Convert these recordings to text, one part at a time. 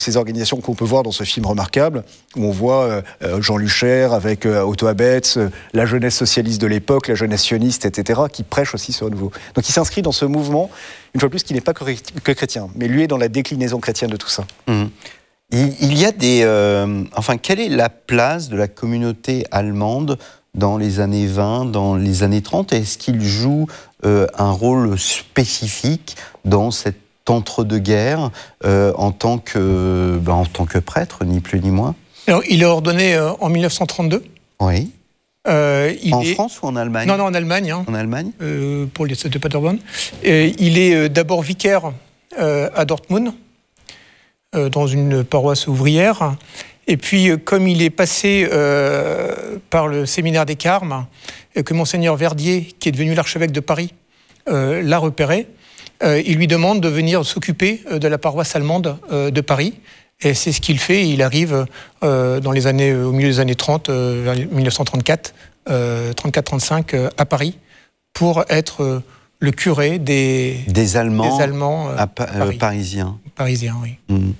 ces organisations qu'on peut voir dans ce film remarquable, où on voit Jean Lucher avec Otto Abetz, la jeunesse socialiste de l'époque, la jeunesse sioniste, etc., qui prêche aussi ce renouveau. Donc il s'inscrit dans ce mouvement, une fois de plus, qui n'est pas que chrétien, mais lui est dans la déclinaison chrétienne de tout ça. Mmh. Il y a des... quelle est la place de la communauté allemande dans les années 20, dans les années 30 ? Est-ce qu'il joue un rôle spécifique dans cette entre-deux-guerres en tant que prêtre, ni plus ni moins? Alors, il est ordonné en 1932. Oui. France ou en Allemagne? Non, en Allemagne. Hein. En Allemagne pour les de Paderborn. Il est d'abord vicaire à Dortmund, dans une paroisse ouvrière. Et puis, comme il est passé par le séminaire des Carmes, et que Monseigneur Verdier, qui est devenu l'archevêque de Paris, l'a repéré, il lui demande de venir s'occuper de la paroisse allemande de Paris. Et c'est ce qu'il fait. Il arrive au milieu des années 30, vers 1934, 34-35, à Paris, pour être le curé des Allemands parisiens. Parisiens, oui. Mmh.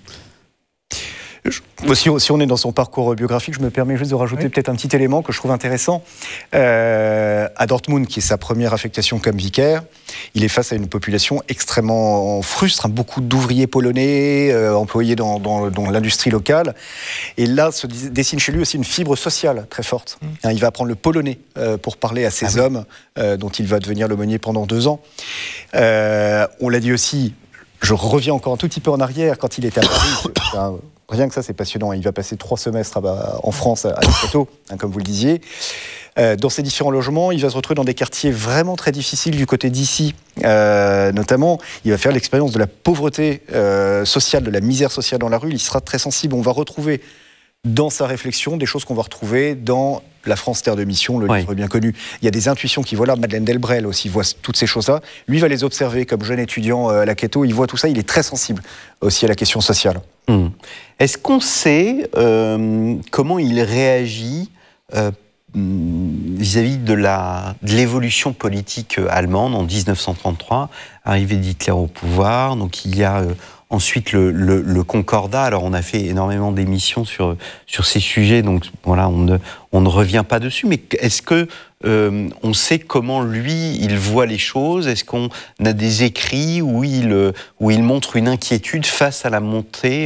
Si on est dans son parcours biographique, je me permets juste de rajouter peut-être un petit élément que je trouve intéressant. À Dortmund, qui est sa première affectation comme vicaire, il est face à une population extrêmement frustre, beaucoup d'ouvriers polonais employés dans l'industrie locale. Et là se dessine chez lui aussi une fibre sociale très forte. Il va apprendre le polonais pour parler à ces hommes dont il va devenir l'aumônier pendant 2 ans. On l'a dit aussi, je reviens encore un tout petit peu en arrière, quand il était à Paris. Rien que ça, c'est passionnant. Il va passer 3 semestres en France, à Château, comme vous le disiez. Dans ces différents logements, il va se retrouver dans des quartiers vraiment très difficiles du côté d'ici. Notamment, il va faire l'expérience de la pauvreté sociale, de la misère sociale dans la rue. Il sera très sensible. On va retrouver dans sa réflexion des choses qu'on va retrouver dans La France, terre de mission, le livre bien connu. Il y a des intuitions qui voient là. Madeleine Delbrel aussi voit toutes ces choses-là. Lui va les observer comme jeune étudiant à la Château. Il voit tout ça. Il est très sensible aussi à la question sociale. Est-ce qu'on sait comment il réagit vis-à-vis de l'évolution politique allemande en 1933, arrivée d'Hitler au pouvoir? Donc il y a ensuite le Concordat. Alors on a fait énormément d'émissions sur ces sujets, donc voilà, on ne revient pas dessus. Mais est-ce que on sait comment lui il voit les choses? Est-ce qu'on a des écrits où il montre une inquiétude face à la montée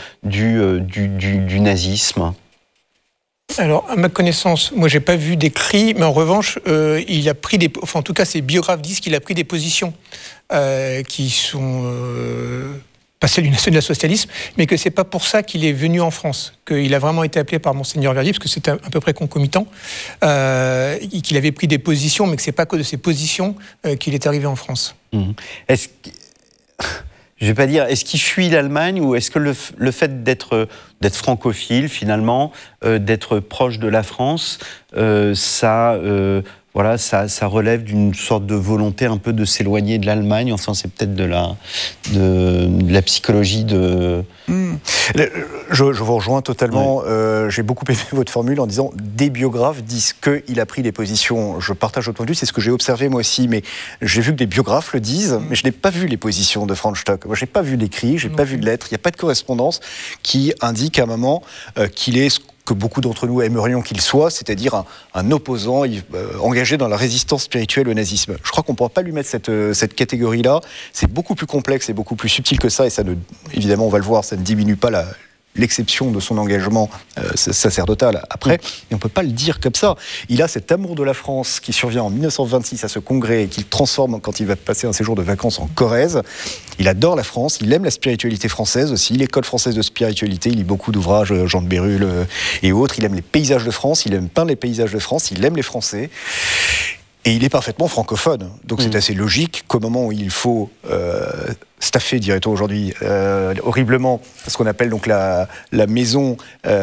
du nazisme? Alors, à ma connaissance, moi, j'ai pas vu d'écrit, mais en revanche, il a pris en tout cas, ses biographes disent qu'il a pris des positions qui sont pas celles du national-socialisme, mais que c'est pas pour ça qu'il est venu en France, qu'il a vraiment été appelé par Monseigneur Verdier, parce que c'était à peu près concomitant, qu'il avait pris des positions, mais que c'est pas que de ces positions qu'il est arrivé en France. Je vais pas dire, est-ce qu'il fuit l'Allemagne, ou est-ce que le fait d'être francophile, finalement, d'être proche de la France, ça relève d'une sorte de volonté un peu de s'éloigner de l'Allemagne? Enfin, c'est peut-être de la psychologie de... Je vous rejoins totalement. J'ai beaucoup aimé votre formule en disant des biographes disent qu'il a pris des positions. Je partage votre point de vue, c'est ce que j'ai observé moi aussi, mais j'ai vu que des biographes le disent, mais je n'ai pas vu les positions de Franz Stock. Moi, j'ai pas vu d'écrit, j'ai pas vu de lettres, il n'y a pas de correspondance qui indique à un moment qu'il est ce que beaucoup d'entre nous aimerions qu'il soit, c'est-à-dire un opposant engagé dans la résistance spirituelle au nazisme. Je crois qu'on ne pourra pas lui mettre cette catégorie-là. C'est beaucoup plus complexe et beaucoup plus subtil que ça, et ça évidemment, on va le voir, ça ne diminue pas l'exception de son engagement sacerdotal après, et on ne peut pas le dire comme ça. Il a cet amour de la France qui survient en 1926 à ce congrès et qu'il transforme quand il va passer un séjour de vacances en Corrèze. Il adore la France, il aime la spiritualité française aussi, l'école française de spiritualité, il lit beaucoup d'ouvrages, Jean de Bérulle et autres, il aime les paysages de France, il aime peindre les paysages de France, il aime les Français. Et il est parfaitement francophone. Donc c'est assez logique qu'au moment où il faut staffer, dirait-on aujourd'hui, horriblement, ce qu'on appelle donc la maison,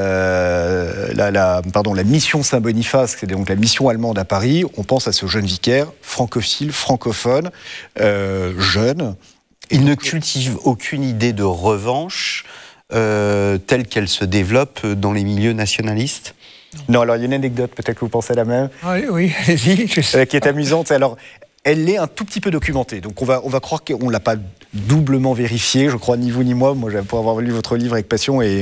la mission Saint-Boniface, c'est donc la mission allemande à Paris, on pense à ce jeune vicaire, francophile, francophone, jeune. Il ne cultive aucune idée de revanche telle qu'elle se développe dans les milieux nationalistes? Non, alors il y a une anecdote, peut-être que vous pensez à la même. Oui, allez-y. Qui est amusante. Alors, elle l'est un tout petit peu documentée. Donc on va croire qu'on ne l'a pas doublement vérifiée, je crois, ni vous ni moi. Moi, pour avoir lu votre livre avec passion et